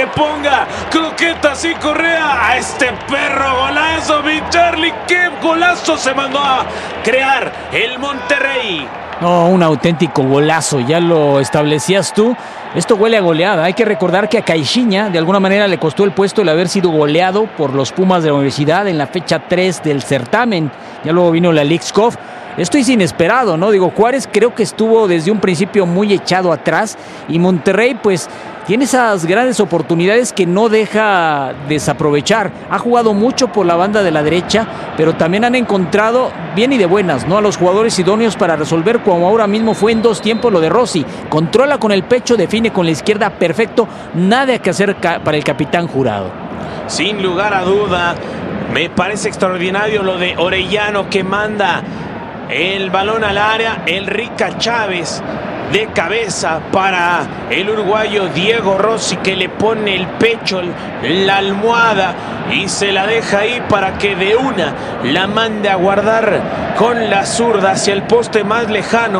le ponga croquetas y correa a este perro. Golazo, mi Charlie. ¡Qué golazo se mandó a crear el Monterrey! No, un auténtico golazo, ya lo establecías tú. Esto huele a goleada. Hay que recordar que a Caixinha de alguna manera le costó el puesto el haber sido goleado por los Pumas de la Universidad en la fecha 3 del certamen. Ya luego vino la Leagues Cup. Esto es inesperado, ¿no? Digo, Juárez creo que estuvo desde un principio muy echado atrás y Monterrey pues tiene esas grandes oportunidades que no deja desaprovechar. Ha jugado mucho por la banda de la derecha, pero también han encontrado bien y de buenas, ¿no?, a los jugadores idóneos para resolver, como ahora mismo fue en 2 tiempos lo de Rossi. Controla con el pecho, define con la izquierda, perfecto. Nada que hacer para el capitán Jurado. Sin lugar a duda, me parece extraordinario lo de Orellano, que manda el balón al área. El Rica Chávez de cabeza para el uruguayo Diego Rossi, que le pone el pecho, la almohada, y se la deja ahí para que de una la mande a guardar con la zurda hacia el poste más lejano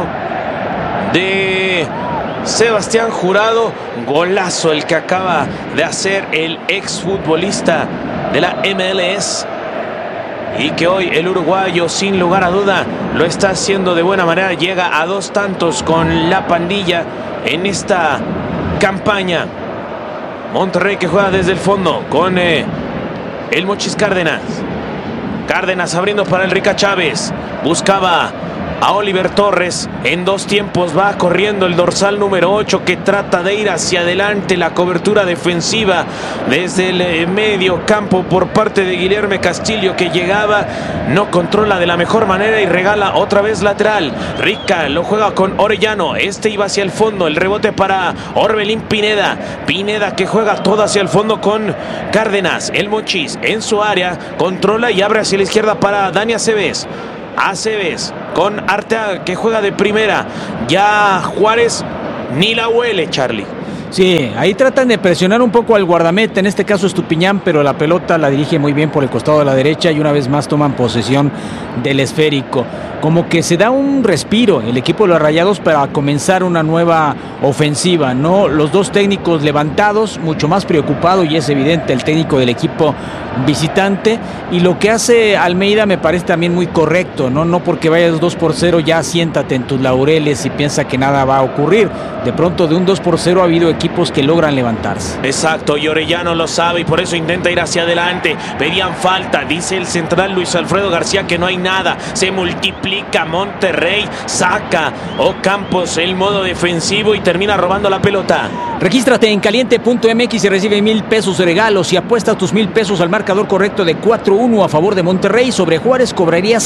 de Sebastián Jurado. Golazo el que acaba de hacer el exfutbolista de la MLS, y que hoy el uruguayo sin lugar a duda lo está haciendo de buena manera. Llega a 2 tantos con la pandilla en esta campaña. Monterrey que juega desde el fondo con el Mochis Cárdenas. Cárdenas abriendo para el Rica Chávez. Buscaba a Oliver Torres. En 2 tiempos va corriendo el dorsal número 8, que trata de ir hacia adelante. La cobertura defensiva desde el medio campo por parte de Guilherme Castillo, que llegaba, no controla de la mejor manera y regala otra vez lateral. Rica lo juega con Orellano. Este iba hacia el fondo. El rebote para Orbelín Pineda. Pineda que juega todo hacia el fondo con Cárdenas. El Mochis en su área controla y abre hacia la izquierda para Dani Aceves. Aceves con Arteaga, que juega de primera. Ya Juárez ni la huele, Charlie. Sí, ahí tratan de presionar un poco al guardameta, en este caso Estupiñán, pero la pelota la dirige muy bien por el costado de la derecha y una vez más toman posesión del esférico. Como que se da un respiro el equipo de los Rayados para comenzar una nueva ofensiva, ¿no? Los 2 técnicos levantados, mucho más preocupado, y es evidente el técnico del equipo visitante, y lo que hace Almeida me parece también muy correcto, ¿no? No porque vayas 2-0 ya siéntate en tus laureles y piensa que nada va a ocurrir. De pronto de un 2-0 ha habido equipos que logran levantarse. Exacto, y Orellano lo sabe y por eso intenta ir hacia adelante. Pedían falta, dice el central Luis Alfredo García que no hay nada. Se multiplica Monterrey, saca Ocampos el modo defensivo y termina robando la pelota. Regístrate en caliente.mx y recibe 1,000 pesos de regalos. Si apuestas tus 1,000 pesos al marcador correcto de 4-1 a favor de Monterrey sobre Juárez, cobraría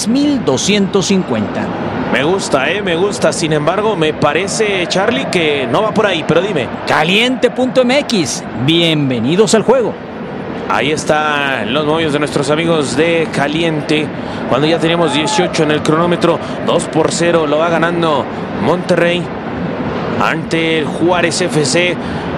6,250. Me gusta. Sin embargo, me parece, Charlie, que no va por ahí, pero dime. Caliente.mx, bienvenidos al juego. Ahí están los movios de nuestros amigos de Caliente. Cuando ya tenemos 18 en el cronómetro, 2-0 lo va ganando Monterrey ante el Juárez FC.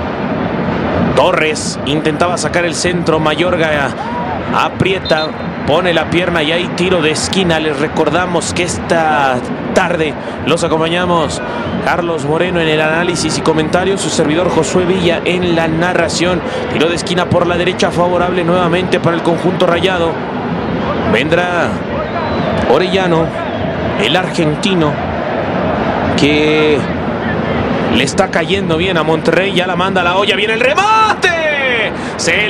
Torres intentaba sacar el centro. Mayorga aprieta, pone la pierna y hay tiro de esquina. Les recordamos que esta tarde los acompañamos Carlos Moreno en el análisis y comentarios, su servidor Josué Villa en la narración. Tiro de esquina por la derecha favorable nuevamente para el conjunto rayado. Vendrá Orellano, el argentino, que le está cayendo bien a Monterrey. Ya la manda a la olla. Viene el remate. Se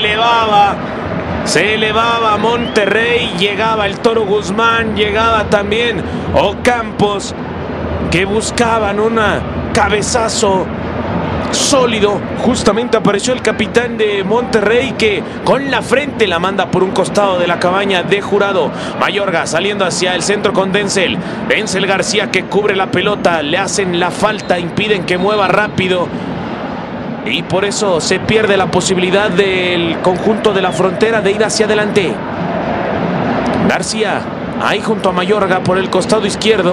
elevaba Monterrey. Llegaba el Toro Guzmán. Llegaba también Ocampos, que buscaban un cabezazo sólido. Justamente apareció el capitán de Monterrey, que con la frente la manda por un costado de la cabaña de Jurado. Mayorga saliendo hacia el centro con Denzel García, que cubre la pelota. Le hacen la falta, impiden que mueva rápido y por eso se pierde la posibilidad del conjunto de la Frontera de ir hacia adelante. García ahí junto a Mayorga por el costado izquierdo.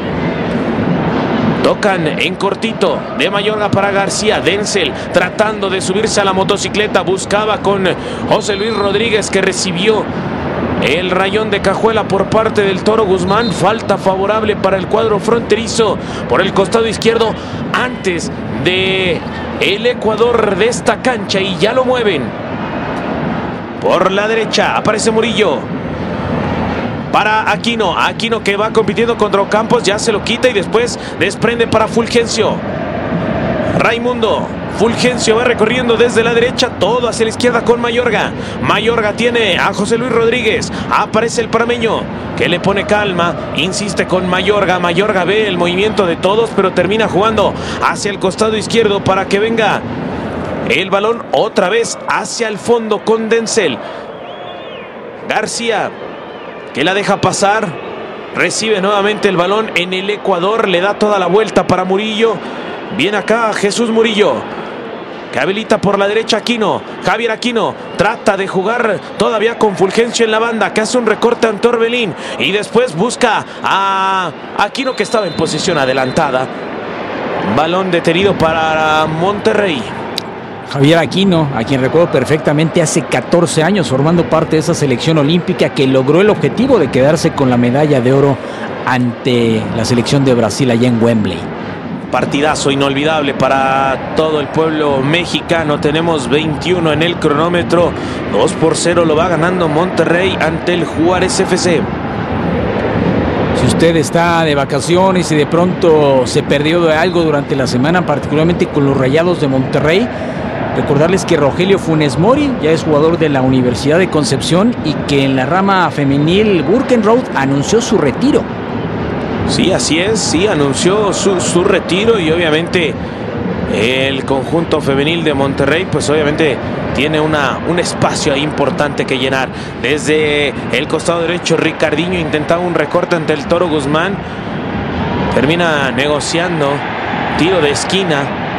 Tocan en cortito de Mayorga para García. Denzel tratando de subirse a la motocicleta. Buscaba con José Luis Rodríguez, que recibió el rayón de cajuela por parte del Toro Guzmán. Falta favorable para el cuadro fronterizo por el costado izquierdo antes de el Ecuador de esta cancha, y ya lo mueven por la derecha. Aparece Murillo para Aquino. Aquino, que va compitiendo contra Ocampos, ya se lo quita y después desprende para Fulgencio. Raimundo. Fulgencio va recorriendo desde la derecha, todo hacia la izquierda con Mayorga. Mayorga tiene a José Luis Rodríguez. Aparece el parameño, que le pone calma, insiste con Mayorga. Mayorga ve el movimiento de todos, pero termina jugando hacia el costado izquierdo para que venga el balón otra vez hacia el fondo con Denzel. García, que la deja pasar, recibe nuevamente el balón en el Ecuador, le da toda la vuelta para Murillo. Viene acá Jesús Murillo, que habilita por la derecha Aquino. Javier Aquino trata de jugar todavía con Fulgencio en la banda, que hace un recorte ante Orbelín y después busca a Aquino, que estaba en posición adelantada. Balón detenido para Monterrey. Javier Aquino, a quien recuerdo perfectamente hace 14 años formando parte de esa selección olímpica que logró el objetivo de quedarse con la medalla de oro ante la selección de Brasil allá en Wembley. Partidazo inolvidable para todo el pueblo mexicano. Tenemos 21 en el cronómetro. 2-0 lo va ganando Monterrey ante el Juárez FC. Si usted está de vacaciones y de pronto se perdió de algo durante la semana, particularmente con los Rayados de Monterrey, recordarles que Rogelio Funes Mori ya es jugador de la Universidad de Concepción y que en la rama femenil Burkenroth anunció su retiro. Sí, así es, sí, anunció su retiro, y obviamente el conjunto femenil de Monterrey pues obviamente tiene un espacio ahí importante que llenar. Desde el costado derecho, Ricardinho intentaba un recorte ante el Toro Guzmán, termina negociando, tiro de esquina,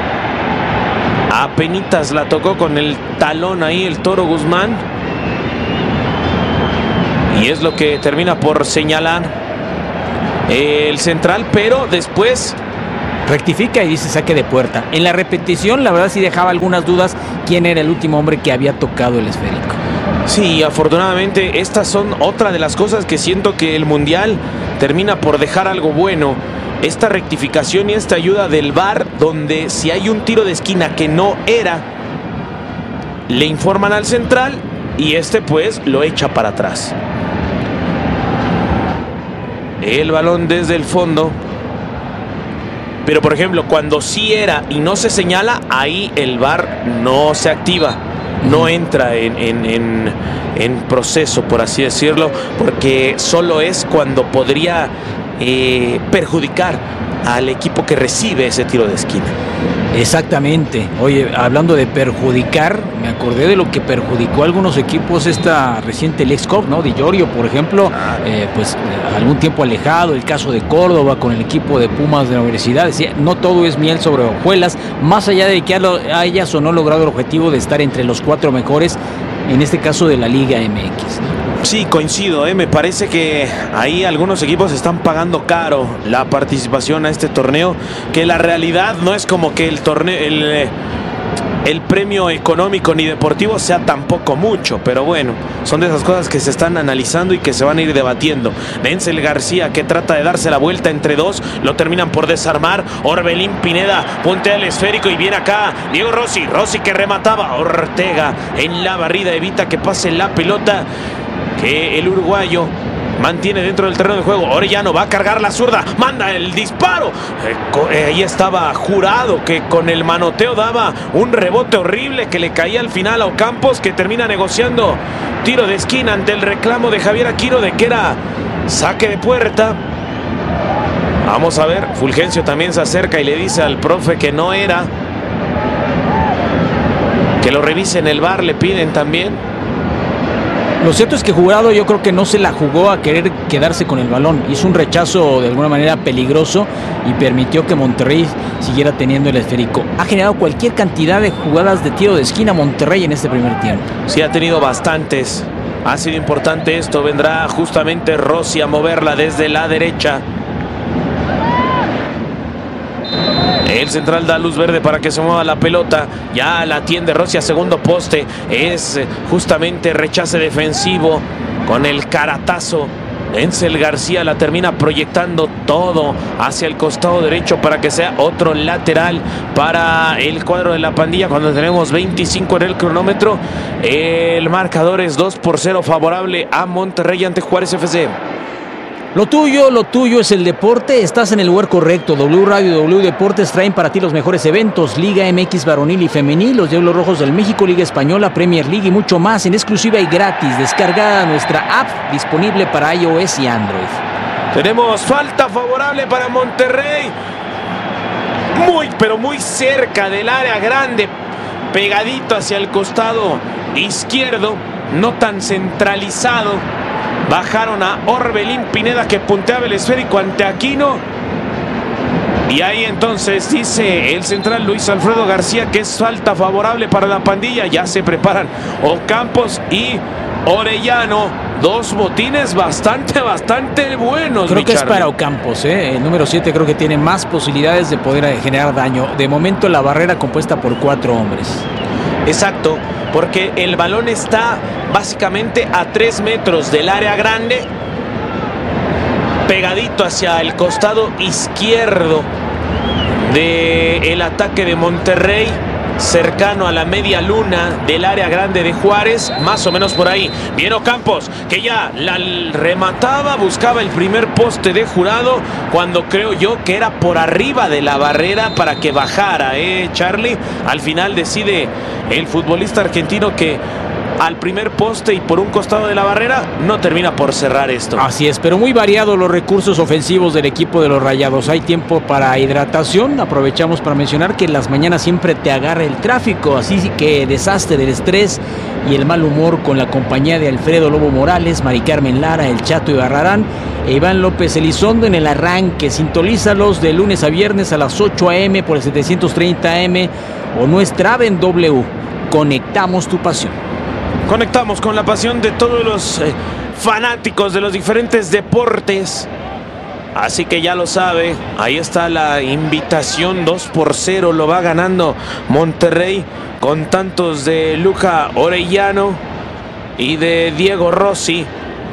apenitas la tocó con el talón ahí el Toro Guzmán, y es lo que termina por señalar el central, pero después rectifica y dice saque de puerta. En la repetición, la verdad sí dejaba algunas dudas quién era el último hombre que había tocado el esférico. Sí, afortunadamente estas son otra de las cosas que siento que el Mundial termina por dejar algo bueno. Esta rectificación y esta ayuda del VAR, donde si hay un tiro de esquina que no era, le informan al central y este pues lo echa para atrás. El balón desde el fondo. Pero por ejemplo, cuando sí era y no se señala, ahí el VAR no se activa, no entra en proceso, por así decirlo, porque solo es cuando podría perjudicar al equipo que recibe ese tiro de esquina. Exactamente. Oye, hablando de perjudicar, me acordé de lo que perjudicó a algunos equipos esta reciente Leagues Cup, ¿no? Di Llorio, por ejemplo, algún tiempo alejado, el caso de Córdoba con el equipo de Pumas de la Universidad. Decía, no todo es miel sobre hojuelas, más allá de que hayas o no logrado el objetivo de estar entre los 4 mejores, en este caso de la Liga MX, ¿no? Sí, coincido, me parece que ahí algunos equipos están pagando caro la participación a este torneo, que la realidad no es como que el torneo, el premio económico ni deportivo sea tampoco mucho, pero bueno, son de esas cosas que se están analizando y que se van a ir debatiendo. Denzel García, que trata de darse la vuelta entre dos, lo terminan por desarmar. Orbelín Pineda puntea el esférico y viene acá Diego Rossi que remataba. Ortega en la barrida evita que pase la pelota, que el uruguayo mantiene dentro del terreno de juego. Orellano va a cargar la zurda, manda el disparo. Ahí estaba Jurado, que con el manoteo daba un rebote horrible que le caía al final a Ocampos, que termina negociando tiro de esquina ante el reclamo de Javier Aquino de que era saque de puerta. Vamos a ver, Fulgencio también se acerca y le dice al profe que no era, que lo revisen el VAR, le piden también. Lo cierto es que Jurado yo creo que no se la jugó a querer quedarse con el balón. Hizo un rechazo de alguna manera peligroso y permitió que Monterrey siguiera teniendo el esférico. Ha generado cualquier cantidad de jugadas de tiro de esquina Monterrey en este primer tiempo. Sí, ha tenido bastantes. Ha sido importante esto. Vendrá justamente Rossi a moverla desde la derecha. El central da luz verde para que se mueva la pelota. Ya la atiende Rossi a segundo poste. Es justamente rechace defensivo con el caratazo. Denzel García la termina proyectando todo hacia el costado derecho para que sea otro lateral para el cuadro de la pandilla cuando tenemos 25 en el cronómetro. El marcador es 2-0 favorable a Monterrey ante Juárez FC. Lo tuyo es el deporte. Estás en el lugar correcto. W Radio y W Deportes traen para ti los mejores eventos: Liga MX varonil y femenil, los Diablos Rojos del México, Liga Española, Premier League y mucho más en exclusiva y gratis. Descarga nuestra app disponible para iOS y Android. Tenemos falta favorable para Monterrey. Pero muy cerca del área grande, pegadito hacia el costado izquierdo, no tan centralizado. Bajaron a Orbelín Pineda, que punteaba el esférico ante Aquino. Y ahí entonces dice el central Luis Alfredo García que es falta favorable para la pandilla. Ya se preparan Ocampos y Orellano. Dos botines bastante buenos. Creo que es para Ocampos, El número 7 creo que tiene más posibilidades de poder generar daño. De momento la barrera compuesta por 4 hombres. Exacto, porque el balón está básicamente a 3 metros del área grande, pegadito hacia el costado izquierdo del ataque de Monterrey, cercano a la media luna del área grande de Juárez, más o menos por ahí. Bien Ocampos, que ya la remataba, buscaba el primer poste de Jurado, cuando creo yo que era por arriba de la barrera para que bajara, Charlie. Al final decide el futbolista argentino que al primer poste y por un costado de la barrera no termina por cerrar esto. Así es, pero muy variados los recursos ofensivos del equipo de los Rayados. Hay tiempo para hidratación. Aprovechamos para mencionar que en las mañanas siempre te agarra el tráfico, así que deshazte del estrés y el mal humor con la compañía de Alfredo Lobo Morales, Mari Carmen Lara, El Chato Ibarrarán e Iván López Elizondo en el arranque. Sintonízalos de lunes a viernes a las 8 a.m. por el 730 AM o nuestra app en W. Conectamos tu pasión. Conectamos con la pasión de todos los fanáticos de los diferentes deportes. Así que ya lo sabe, ahí está la invitación. 2-0 lo va ganando Monterrey con tantos de Luca Orellano y de Diego Rossi.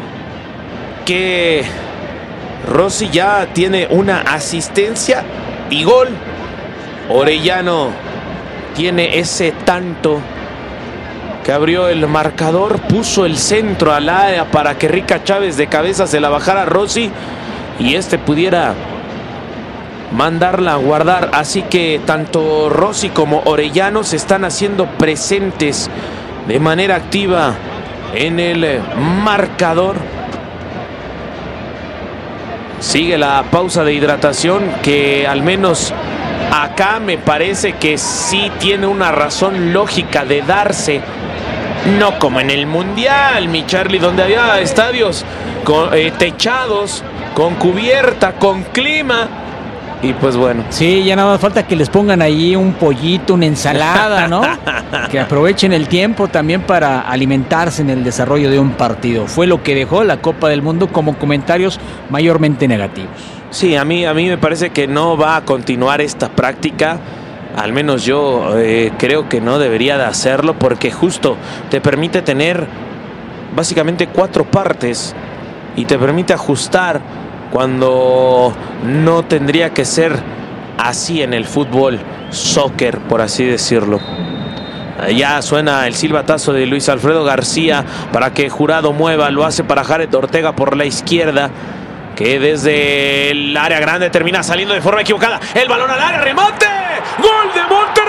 Que Rossi ya tiene una asistencia y gol. Orellano tiene ese tanto que abrió el marcador, puso el centro al área para que Rica Chávez de cabeza se la bajara a Rossi y pudiera mandarla a guardar. Así que tanto Rossi como Orellano se están haciendo presentes de manera activa en el marcador. Sigue la pausa de hidratación, que al menos acá me parece que sí tiene una razón lógica de darse. No como en el Mundial, mi Charlie, donde había estadios techados, con cubierta, con clima. Y pues bueno. Sí, ya nada más falta que les pongan ahí un pollito, una ensalada, ¿no? Que aprovechen el tiempo también para alimentarse en el desarrollo de un partido. Fue lo que dejó la Copa del Mundo como comentarios mayormente negativos. Sí, a mí me parece que no va a continuar esta práctica. Al menos yo creo que no debería de hacerlo, porque justo te permite tener básicamente 4 partes y te permite ajustar cuando no tendría que ser así en el fútbol, soccer, por así decirlo. Ya suena el silbatazo de Luis Alfredo García para que Jurado mueva, lo hace para Jared Ortega por la izquierda, que desde el área grande termina saliendo de forma equivocada. El balón al área, remate, gol de Monterrey.